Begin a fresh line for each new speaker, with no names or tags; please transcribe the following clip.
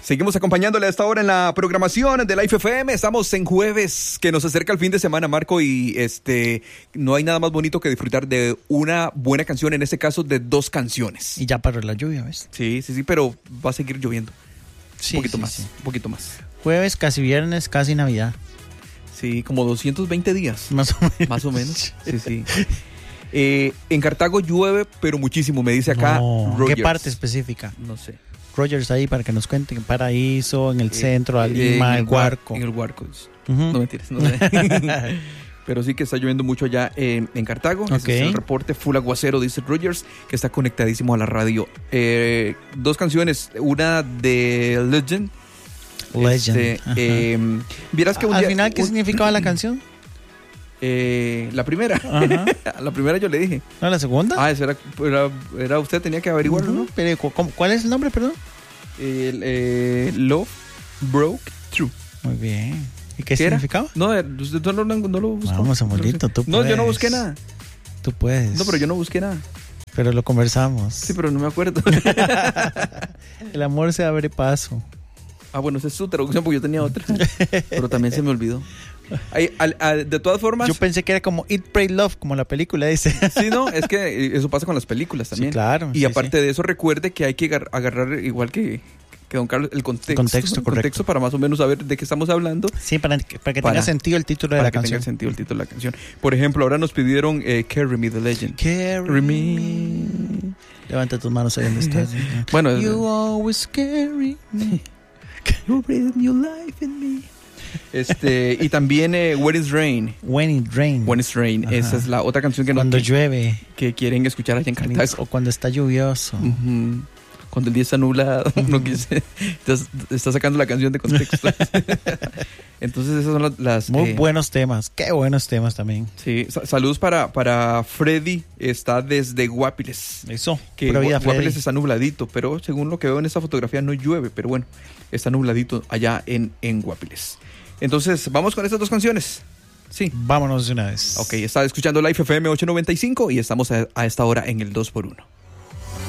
Seguimos acompañándole a esta hora en la programación de Life FM. Estamos en jueves, que nos acerca el fin de semana, Marco, y no hay nada más bonito que disfrutar de una buena canción, en este caso de 2 canciones.
Y ya paró la lluvia, ¿ves?
Sí, pero va a seguir lloviendo.
Sí,
un poquito
sí.
un poquito más.
Jueves, casi viernes, casi Navidad.
Sí, como 220 días.
Más o menos.
Más o menos, sí. En Cartago llueve, pero muchísimo, me dice acá Rogers.
¿Qué parte específica?
No sé.
Rogers ahí para que nos cuenten. Paraíso, en el centro, a Lima, el Guarco.
En el Guarco.
Uh-huh.
No mentiras, no sé. Pero sí que está lloviendo mucho allá en Cartago.
Okay.
Ese es el reporte, full aguacero, dice Rogers, que está conectadísimo a la radio. 2 canciones, una de Legend. Vieras que
al final, ¿qué significaba la canción?
La primera. La primera yo le dije.
¿No, la segunda?
Esa era usted, tenía que averiguarlo, ¿no?
Pero, ¿cuál es el nombre, perdón?
Love Broke Through.
Muy bien. ¿Y qué significaba?
No, usted no lo buscó.
Vamos, Samuelito, tú puedes.
No, yo no busqué nada.
Tú puedes.
No, pero yo no busqué nada.
Pero lo conversamos.
Sí, pero no me acuerdo.
El amor se abre paso.
Bueno, esa es su traducción porque yo tenía otra. Pero también se me olvidó. De todas formas...
Yo pensé que era como Eat, Pray, Love, como la película dice.
Sí, no, es que eso pasa con las películas también.
Sí, claro.
Y aparte de eso, recuerde que hay que agarrar, igual que don Carlos, el contexto para más o menos saber de qué estamos hablando.
Sí, para que tenga sentido el título de la canción. Para que
tenga sentido el título de la canción. Por ejemplo, ahora nos pidieron Carry Me, The Legend.
Carry Me. Levanta tus manos ahí donde estás.
Bueno,
You always carry me.
You breathe new life in me. Y también When It's Rain.
When It Rain.
When It's Rain. Ajá. Esa es la otra canción que
cuando llueve.
Que quieren escuchar allá en Cartago.
O cuando está lluvioso.
Uh-huh. Cuando el día está nublado. Uh-huh. Está sacando la canción de contexto. Entonces esas son las...
Muy buenos temas. Qué buenos temas también.
Sí. Saludos para Freddy. Está desde Guapiles.
Eso.
Que Guapiles está nubladito. Pero según lo que veo en esta fotografía no llueve. Pero bueno, está nubladito allá en Guapiles. Entonces, vamos con estas 2 canciones. Sí.
Vámonos de una vez.
Ok, está escuchando Life FM 895 y estamos a esta hora en el 2x1.